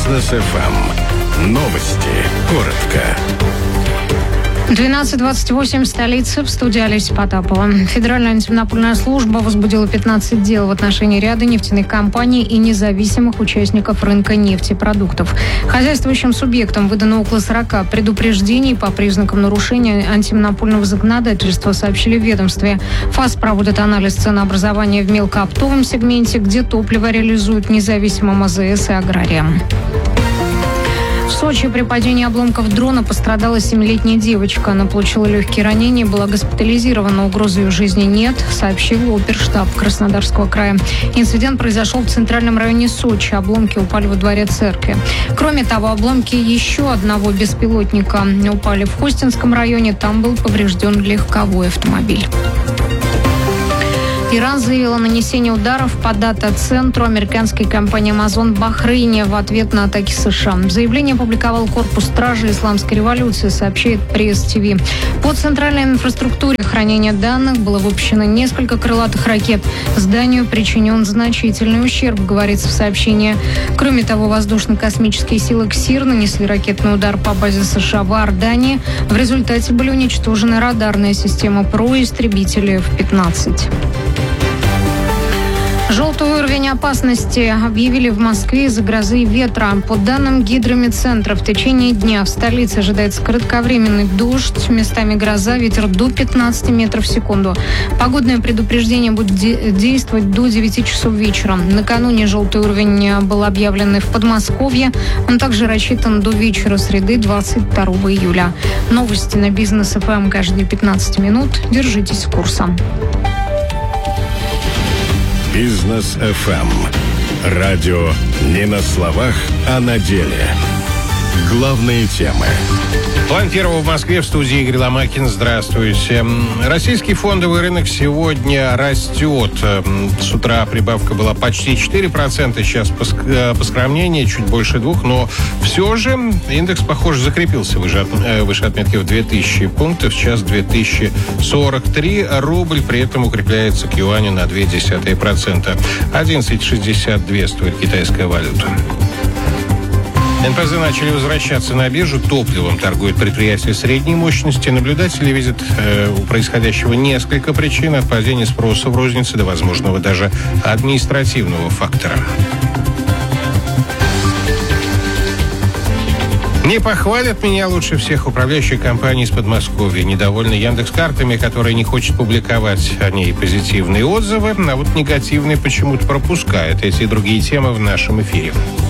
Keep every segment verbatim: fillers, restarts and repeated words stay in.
Бизнес эф эм. Новости. Коротко. двенадцать двадцать восемь, столица, в студии Олеся Потапова. Федеральная антимонопольная служба возбудила пятнадцать дел в отношении ряда нефтяных компаний и независимых участников рынка нефтепродуктов. Хозяйствующим субъектам выдано около сорока предупреждений по признакам нарушения антимонопольного законодательства, сообщили в ведомстве. ФАС проводит анализ ценообразования в мелкооптовом сегменте, где топливо реализуют независимым а зэ эс и аграриям. В Сочи при падении обломков дрона пострадала семилетняя девочка. Она получила легкие ранения, была госпитализирована. Угрозы ее жизни нет, сообщил оперштаб Краснодарского края. Инцидент произошел в центральном районе Сочи. Обломки упали во дворе церкви. Кроме того, обломки еще одного беспилотника упали в Хостинском районе. Там был поврежден легковой автомобиль. Иран заявил о нанесении ударов по дата-центру американской компании Amazon в Бахрейне в ответ на атаки США. Заявление опубликовал корпус стражи исламской революции, сообщает пресс-ТВ. По центральной инфраструктуре хранения данных было выпущено несколько крылатых ракет. Зданию причинен значительный ущерб, говорится в сообщении. Кроме того, воздушно-космические силы КСИР нанесли ракетный удар по базе США в Иордании. В результате были уничтожены радарная система ПРО и истребители эф пятнадцать. Желтый уровень опасности объявили в Москве из-за грозы и ветра. По данным Гидрометцентра, в течение дня в столице ожидается кратковременный дождь, местами гроза, ветер до пятнадцати метров в секунду. Погодное предупреждение будет де- действовать до девяти часов вечера. Накануне желтый уровень был объявлен и в Подмосковье. Он также рассчитан до вечера среды, двадцать второго июля. Новости на Бизнес эф эм каждые пятнадцать минут. Держитесь курса. Бизнес эф эм. Радио не на словах, а на деле. Главные темы. План первого в Москве, в студии Игорь Ломакин. Здравствуйте. Российский фондовый рынок сегодня растет. С утра прибавка была почти четыре процента, сейчас поскромнение, чуть больше двух, но все же индекс, похоже, закрепился выше, выше отметки в две тысячи пунктов, сейчас две тысячи сорок три. Рубль при этом укрепляется к юаню на ноль целых две десятых процента. одиннадцать шестьдесят два стоит китайская валюта. эн пэ зэ начали возвращаться на биржу. Топливом торгует предприятие средней мощности. Наблюдатели видят э, у происходящего несколько причин. От падения спроса в рознице до возможного даже административного фактора. Не похвалят меня лучше всех управляющие компании из Подмосковья. Недовольны Яндекс.Картами, которые не хочет публиковать о ней позитивные отзывы, а вот негативные почему-то пропускают. Эти и другие темы в нашем эфире.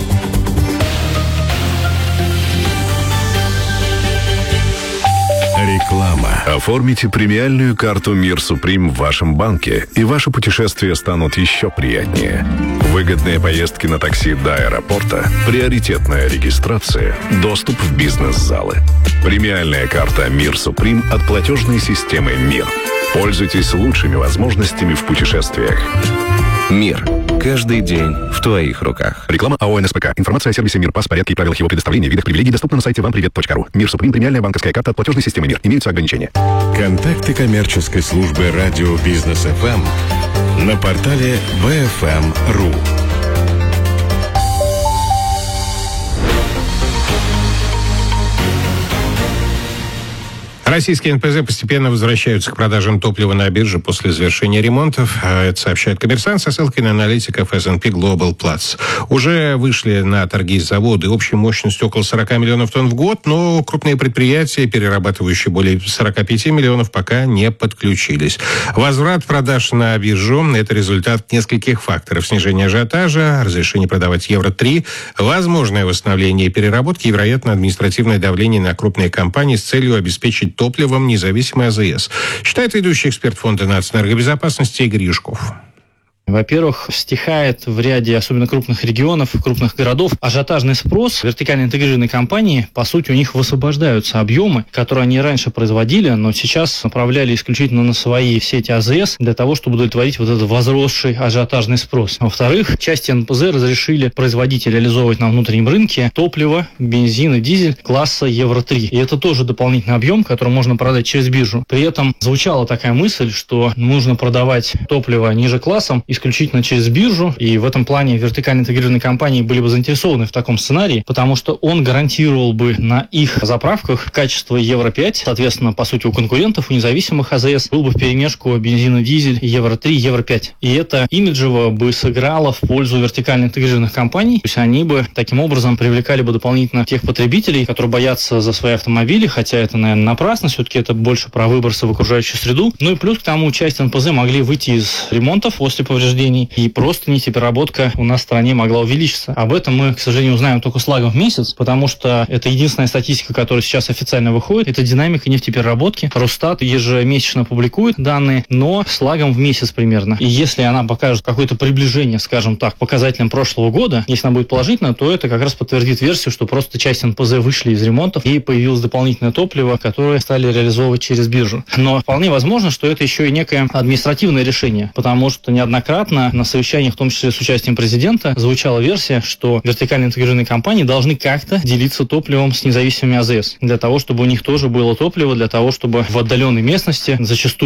Реклама. Оформите премиальную карту «Мир Суприм» в вашем банке, и ваши путешествия станут еще приятнее. Выгодные поездки на такси до аэропорта, приоритетная регистрация, доступ в бизнес-залы. Премиальная карта «Мир Суприм» от платежной системы «Мир». Пользуйтесь лучшими возможностями в путешествиях. «Мир». Каждый день в твоих руках. Реклама АО эн эс пэ ка. Информация о сервисе «Мир», пас, порядке и правилах его предоставления, видах привилегий доступна на сайте вам привет точка ру. «Мир Суприм» — премиальная банковская карта от платежной системы «Мир». Имеются ограничения. Контакты коммерческой службы радио Бизнес эф эм на портале вэ эф эм точка ру. Российские эн пэ зэ постепенно возвращаются к продажам топлива на бирже после завершения ремонтов. Это сообщает «Коммерсант» со ссылкой на аналитиков эс энд пи Global Platts. Уже вышли на торги заводы общей мощностью около сорок миллионов тонн в год, но крупные предприятия, перерабатывающие более сорок пять миллионов, пока не подключились. Возврат продаж на биржу – это результат нескольких факторов. Снижение ажиотажа, разрешение продавать евро три, возможное восстановление переработки и, вероятно, административное давление на крупные компании с целью обеспечить топливом независимый а зэ эс, считает ведущий эксперт Фонда нацэнергобезопасности Игорь Юшков. Во-первых, стихает в ряде, особенно крупных регионов, крупных городов, ажиотажный спрос. Вертикально интегрированные компании, по сути, у них высвобождаются объемы, которые они раньше производили, но сейчас направляли исключительно на свои сети а зэ эс для того, чтобы удовлетворить вот этот возросший ажиотажный спрос. Во-вторых, части эн пэ зэ разрешили производить и реализовывать на внутреннем рынке топливо, бензин и дизель класса евро три. И это тоже дополнительный объем, который можно продать через биржу. При этом звучала такая мысль, что нужно продавать топливо ниже классом, исключительно через биржу, и в этом плане вертикально интегрированные компании были бы заинтересованы в таком сценарии, потому что он гарантировал бы на их заправках качество евро пять, соответственно, по сути, у конкурентов, у независимых АЗС был бы вперемешку бензин и дизель евро три, евро пять. И это имиджево бы сыграло в пользу вертикально интегрированных компаний, то есть они бы таким образом привлекали бы дополнительно тех потребителей, которые боятся за свои автомобили, хотя это, наверное, напрасно, все-таки это больше про выбросы в окружающую среду. Ну и плюс к тому, часть эн пэ зэ могли выйти из ремонтов после повреждений, и просто нефтепереработка у нас в стране могла увеличиться. Об этом мы, к сожалению, узнаем только с лагом в месяц, потому что это единственная статистика, которая сейчас официально выходит, это динамика нефтепереработки. Росстат ежемесячно публикует данные, но с лагом в месяц примерно. И если она покажет какое-то приближение, скажем так, показателям прошлого года, если она будет положительна, то это как раз подтвердит версию, что просто часть эн пэ зэ вышли из ремонтов и появилось дополнительное топливо, которое стали реализовывать через биржу. Но вполне возможно, что это еще и некое административное решение, потому что неоднократно на совещаниях, в том числе с участием президента, звучала версия, что вертикально интегрированные компании должны как-то делиться топливом с независимыми АЗС, для того, чтобы у них тоже было топливо, для того, чтобы в отдаленной местности, зачастую